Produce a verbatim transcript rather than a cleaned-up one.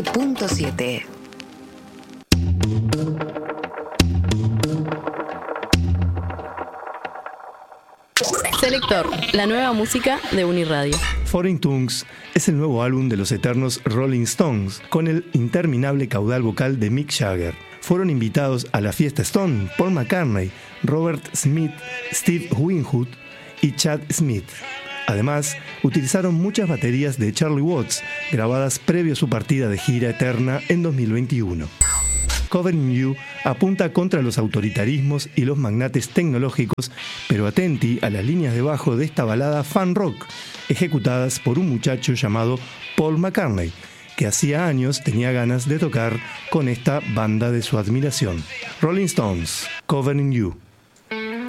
punto siete. Selector, la nueva música de Uniradio. Foreign Tongues es el nuevo álbum de los eternos Rolling Stones, con el interminable caudal vocal de Mick Jagger. Fueron invitados a la fiesta Stone Paul McCartney, Robert Smith, Steve Winwood y Chad Smith. Además, utilizaron muchas baterías de Charlie Watts, grabadas previo a su partida de gira eterna en dos mil veintiuno. Covering You apunta contra los autoritarismos y los magnates tecnológicos, pero atenti a las líneas de bajo de esta balada fan rock, ejecutadas por un muchacho llamado Paul McCartney, que hacía años tenía ganas de tocar con esta banda de su admiración. Rolling Stones, Covering You.